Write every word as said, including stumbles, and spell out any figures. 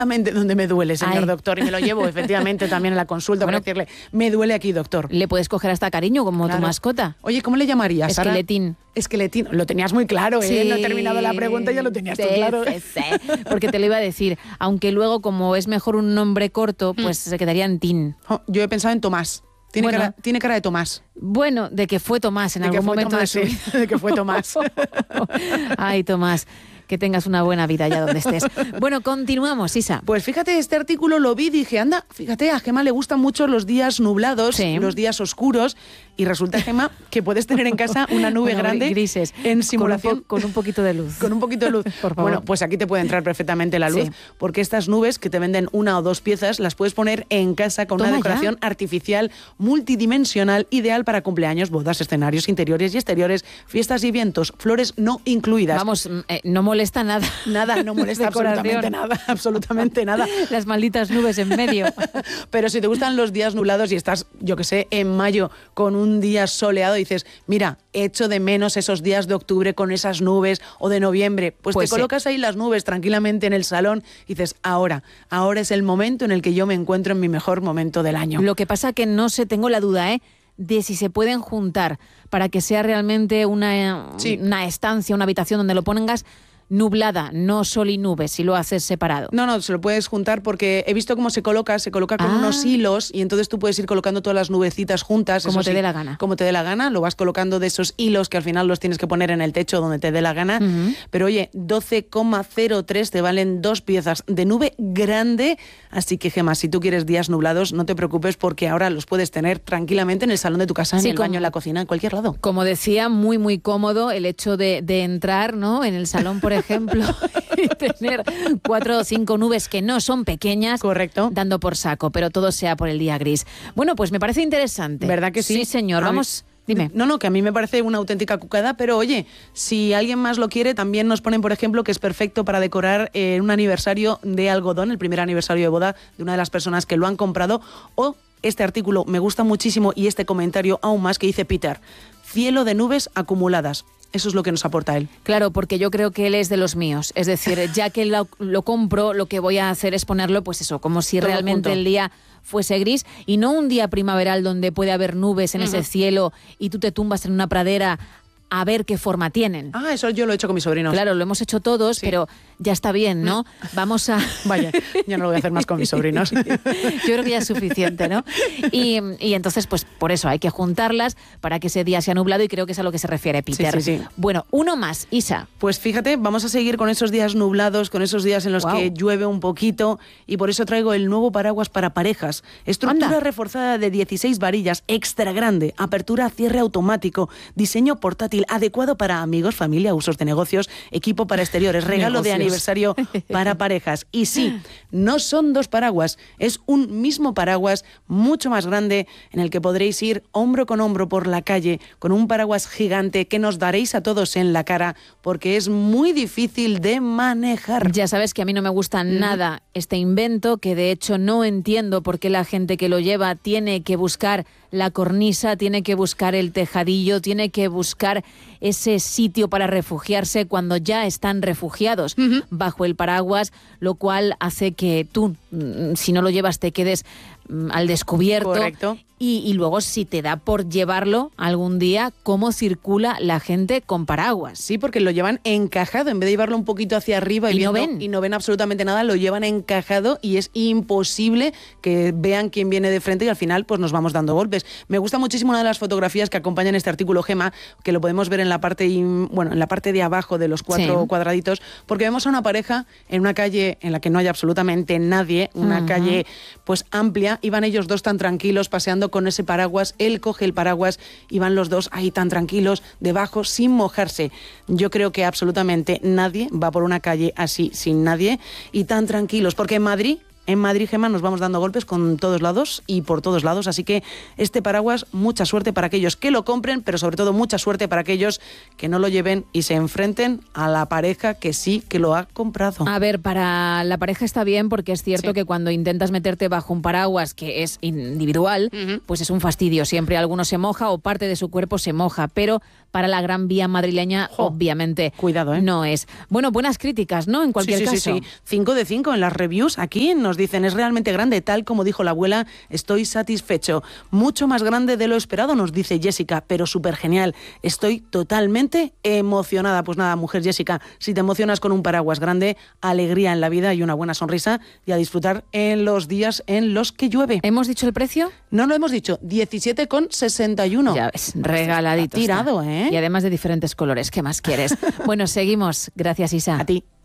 exactamente donde me duele, señor Ay. doctor, y me lo llevo efectivamente también a la consulta Bueno, para decirle, me duele aquí, doctor. Le puedes coger hasta cariño como Claro. tu mascota. Oye, ¿cómo le llamarías, Sara? Esqueletín. Esqueletín. Lo tenías muy claro, ¿eh? Sí, No he terminado la pregunta y ya lo tenías sí, tú claro. sí, sí, porque te lo iba a decir. Aunque luego, como es mejor un nombre corto, pues se quedaría en Tin. Oh, yo he pensado en Tomás. Tiene, Bueno. cara, tiene cara de Tomás. Bueno, de que fue Tomás en De que algún fue momento Tomás, de su sí, vida. de que fue Tomás. Ay, Tomás, que tengas una buena vida allá donde estés. Bueno, continuamos, Isa. Pues fíjate, este artículo lo vi y dije, anda, fíjate, a Gemma le gustan mucho los días nublados, Sí. los días oscuros, y resulta, Gemma, que puedes tener en casa una nube Bueno, grande grises, en simulación. Con un, po- con un poquito de luz. Con un poquito de luz. Por favor. Bueno, pues aquí te puede entrar perfectamente la luz, Sí. porque estas nubes que te venden una o dos piezas las puedes poner en casa con Toma una ya. decoración artificial multidimensional, ideal para cumpleaños, bodas, escenarios interiores y exteriores, fiestas y eventos, flores no incluidas. Vamos, mm, eh, no molesta nada. Nada, no molesta Decoración. absolutamente nada, absolutamente nada. Las malditas nubes en medio. Pero si te gustan los días nublados y estás, yo que sé, en mayo con un día soleado, dices, mira, echo de menos esos días de octubre con esas nubes, o de noviembre, pues, Pues te sí. colocas ahí las nubes tranquilamente en el salón y dices, ahora, ahora es el momento en el que yo me encuentro en mi mejor momento del año. Lo que pasa que no sé, tengo la duda, ¿eh? De si se pueden juntar para que sea realmente una, Sí. una estancia, una habitación donde lo pongas nublada, no sol y nubes, si lo haces separado. No, no, se lo puedes juntar porque he visto cómo se coloca, se coloca con Ah. unos hilos y entonces tú puedes ir colocando todas las nubecitas juntas. Como eso te sí, dé la gana. Como te dé la gana, lo vas colocando de esos hilos que al final los tienes que poner en el techo donde te dé la gana. Ujú. Pero oye, doce coma cero tres te valen dos piezas de nube grande, así que Gemma, si tú quieres días nublados, no te preocupes porque ahora los puedes tener tranquilamente en el salón de tu casa, en Sí, el como- baño, en la cocina, en cualquier lado. Como decía, muy, muy cómodo el hecho de, de entrar, ¿no? En el salón, por ejemplo, y tener cuatro o cinco nubes que no son pequeñas, Correcto. dando por saco, pero todo sea por el día gris. Bueno, pues me parece interesante. ¿Verdad que sí? Sí, señor. A mí- Vamos, dime. No, no, que a mí me parece una auténtica cucada, pero oye, si alguien más lo quiere, también nos ponen, por ejemplo, que es perfecto para decorar eh, un aniversario de algodón, el primer aniversario de boda de una de las personas que lo han comprado, o este artículo me gusta muchísimo y este comentario aún más que dice Peter, cielo de nubes acumuladas. Eso es lo que nos aporta él. Claro, porque yo creo que él es de los míos. Es decir, ya que lo, lo compro, lo que voy a hacer es ponerlo, pues eso, como si Todo realmente junto. el día fuese gris y no un día primaveral donde puede haber nubes en ese cielo y tú te tumbas en una pradera a ver qué forma tienen. Ah, eso yo lo he hecho con mis sobrinos. Claro, lo hemos hecho todos, Sí. pero ya está bien, ¿no? Vamos a... Vaya, ya no lo voy a hacer más con mis sobrinos. Yo creo que ya es suficiente, ¿no? Y, y entonces, pues por eso hay que juntarlas para que ese día sea nublado y creo que es a lo que se refiere Peter. sí, sí. Bueno, uno más, Isa. Pues fíjate, vamos a seguir con esos días nublados, con esos días en los Guau. que llueve un poquito y por eso traigo el nuevo paraguas para parejas. Estructura Anda. reforzada de dieciséis varillas, extra grande, apertura, cierre automático, diseño portátil, adecuado para amigos, familia, usos de negocios, equipo para exteriores, regalo de Negocios. aniversario para parejas. Y sí, no son dos paraguas, es un mismo paraguas mucho más grande en el que podréis ir hombro con hombro por la calle con un paraguas gigante que nos daréis a todos en la cara porque es muy difícil de manejar. Ya sabes que a mí no me gusta nada este invento, que de hecho no entiendo por qué la gente que lo lleva tiene que buscar la cornisa, tiene que buscar el tejadillo, tiene que buscar ese sitio para refugiarse cuando ya están refugiados bajo el paraguas, lo cual hace que tú, mm, si no lo llevas, te quedes mm, al descubierto. Correcto. Y, y luego, si te da por llevarlo algún día, ¿cómo circula la gente con paraguas? Sí, porque lo llevan encajado, en vez de llevarlo un poquito hacia arriba y, Y no viendo- ven. y no ven absolutamente nada, lo llevan encajado y es imposible que vean quién viene de frente y al final pues nos vamos dando golpes. Me gusta muchísimo una de las fotografías que acompañan este artículo, Gema, que lo podemos ver en la parte in- bueno, en la parte de abajo de los cuatro Sí. cuadraditos, porque vemos a una pareja en una calle en la que no hay absolutamente nadie, una Ujú. calle pues amplia, y van ellos dos tan tranquilos paseando con ese paraguas, él coge el paraguas y van los dos ahí tan tranquilos, debajo, sin mojarse. Yo creo que absolutamente nadie va por una calle así, sin nadie, y tan tranquilos, porque en Madrid En Madrid, Gemma, nos vamos dando golpes con todos lados y por todos lados, así que este paraguas, mucha suerte para aquellos que lo compren, pero sobre todo mucha suerte para aquellos que no lo lleven y se enfrenten a la pareja que sí que lo ha comprado. A ver, para la pareja está bien porque es cierto sí. que cuando intentas meterte bajo un paraguas que es individual, uh-huh. pues es un fastidio. Siempre alguno se moja o parte de su cuerpo se moja, pero para la Gran Vía madrileña, jo, obviamente, cuidado, ¿eh? no es. Bueno, buenas críticas, ¿no? En cualquier sí, sí, caso. Sí, sí. Cinco de cinco en las reviews. Aquí nos dicen, es realmente grande, tal como dijo la abuela, estoy satisfecho. Mucho más grande de lo esperado, nos dice Jessica, pero súper genial. Estoy totalmente emocionada. Pues nada, mujer Jessica, si te emocionas con un paraguas grande, alegría en la vida y una buena sonrisa y a disfrutar en los días en los que llueve. ¿Hemos dicho el precio? No lo hemos dicho, diecisiete con sesenta y uno. Ya ves, regaladito. Está tirado, ¿eh? Y además de diferentes colores, ¿qué más quieres? Bueno, seguimos. Gracias, Isa. A ti.